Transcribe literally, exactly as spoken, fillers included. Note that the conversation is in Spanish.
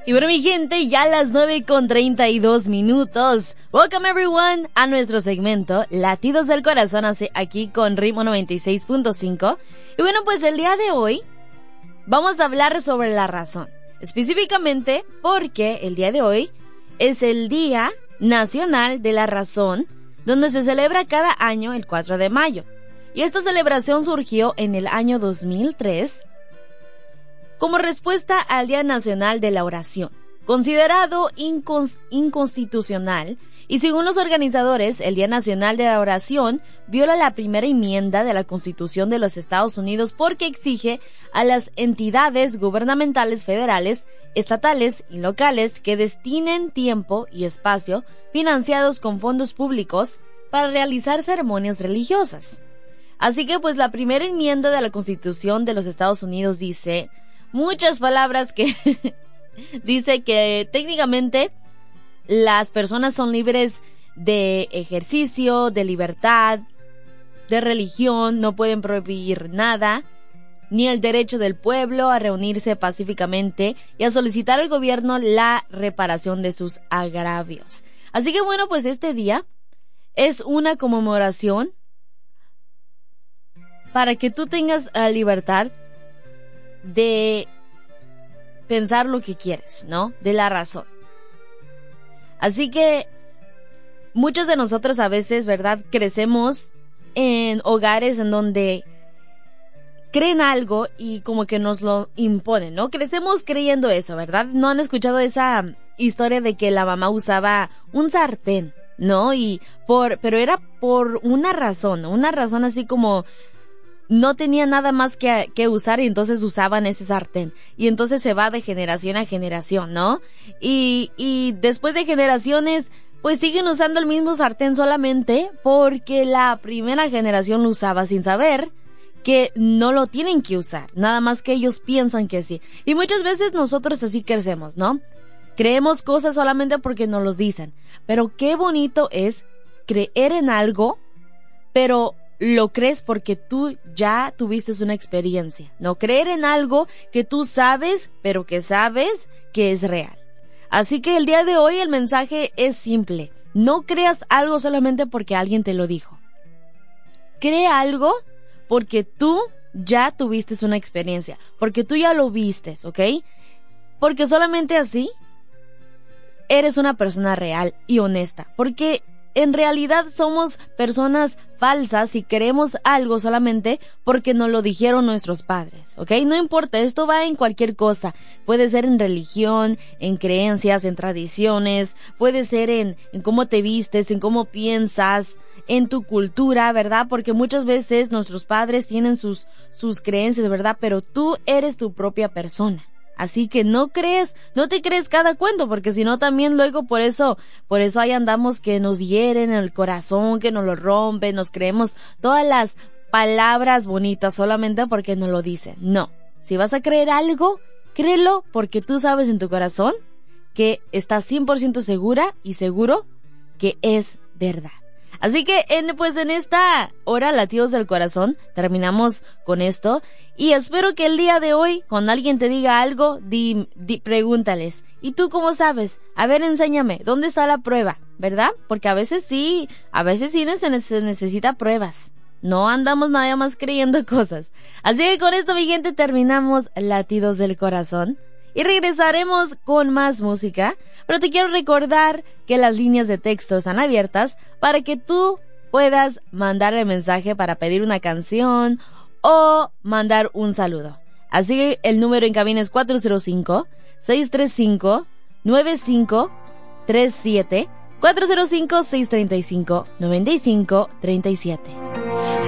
Y bueno, mi gente, ya a las nueve con treinta y dos minutos. Welcome everyone a nuestro segmento Latidos del Corazón, aquí con Ritmo noventa y seis punto cinco. Y bueno, pues el día de hoy vamos a hablar sobre la razón. Específicamente porque el día de hoy es el Día Nacional de la Razón, donde se celebra cada año el cuatro de mayo. Y esta celebración surgió en el año dos mil tres como respuesta al Día Nacional de la Oración, considerado incons- inconstitucional, y según los organizadores, el Día Nacional de la Oración viola la primera enmienda de la Constitución de los Estados Unidos porque exige a las entidades gubernamentales federales, estatales y locales que destinen tiempo y espacio financiados con fondos públicos para realizar ceremonias religiosas. Así que pues la primera enmienda de la Constitución de los Estados Unidos dice muchas palabras que dice que técnicamente las personas son libres de ejercicio, de libertad, de religión, no pueden prohibir nada, ni el derecho del pueblo a reunirse pacíficamente y a solicitar al gobierno la reparación de sus agravios. Así que bueno, pues este día es una conmemoración para que tú tengas la libertad de pensar lo que quieres, ¿no? De la razón. Así que muchos de nosotros a veces, ¿verdad? Crecemos en hogares en donde creen algo y como que nos lo imponen, ¿no? Crecemos creyendo eso, ¿verdad? ¿No han escuchado esa historia de que la mamá usaba un sartén, ¿no? Y por, pero era por una razón, una razón así como no tenía nada más que, que usar y entonces usaban ese sartén. Y entonces se va de generación a generación, ¿no? Y, y después de generaciones, pues siguen usando el mismo sartén solamente porque la primera generación lo usaba sin saber que no lo tienen que usar. Nada más que ellos piensan que sí. Y muchas veces nosotros así crecemos, ¿no? Creemos cosas solamente porque nos los dicen. Pero qué bonito es creer en algo, pero lo crees porque tú ya tuviste una experiencia, no creer en algo que tú sabes, pero que sabes que es real. Así que el día de hoy el mensaje es simple: no creas algo solamente porque alguien te lo dijo. Cree algo porque tú ya tuviste una experiencia, porque tú ya lo vistes, ¿ok? Porque solamente así eres una persona real y honesta, porque en realidad somos personas falsas y queremos algo solamente porque nos lo dijeron nuestros padres, ¿ok? No importa, esto va en cualquier cosa. Puede ser en religión, en creencias, en tradiciones, puede ser en, en cómo te vistes, en cómo piensas, en tu cultura, ¿verdad? Porque muchas veces nuestros padres tienen sus, sus creencias, ¿verdad? Pero tú eres tu propia persona. Así que no crees, no te crees cada cuento, porque si no también luego por eso, por eso ahí andamos que nos hieren el corazón, que nos lo rompen, nos creemos todas las palabras bonitas solamente porque nos lo dicen. No, si vas a creer algo, créelo porque tú sabes en tu corazón que estás cien por ciento segura y seguro que es verdad. Así que en, pues en esta hora Latidos del Corazón terminamos con esto y espero que el día de hoy cuando alguien te diga algo, di, di, pregúntales, ¿y tú cómo sabes? A ver, enséñame, ¿dónde está la prueba? ¿Verdad? Porque a veces sí, a veces sí se, se necesita pruebas. No andamos nada más creyendo cosas. Así que con esto, mi gente, terminamos Latidos del Corazón. Y regresaremos con más música, pero te quiero recordar que las líneas de texto están abiertas para que tú puedas mandar el mensaje para pedir una canción o mandar un saludo. Así que el número en cabina es cuatro cero cinco, seis tres cinco, nueve cinco tres siete, cuatro cero cinco, seis tres cinco, nueve cinco tres siete.